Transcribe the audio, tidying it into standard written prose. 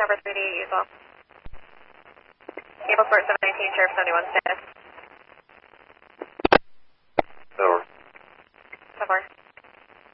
November 3D, use all. Cable Sport 719, Sheriff 71 status.